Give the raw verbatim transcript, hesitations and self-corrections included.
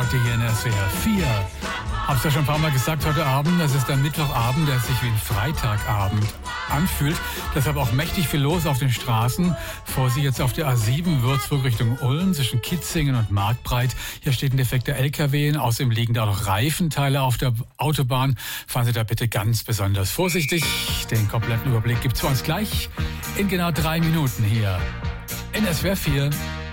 heute hier in S W R vier. Hab's ja schon ein paar Mal gesagt heute Abend, das ist ein Mittwochabend, der sich wie ein Freitagabend anfühlt. Deshalb auch mächtig viel los auf den Straßen. Vorsicht jetzt auf der A sieben Würzburg Richtung Ulm zwischen Kitzingen und Marktbreit. Hier steht ein defekter L K W. Außerdem liegen da auch noch Reifenteile auf der Autobahn. Fahren Sie da bitte ganz besonders vorsichtig. Den kompletten Überblick gibt's für uns gleich in genau drei Minuten hier in S W R vier.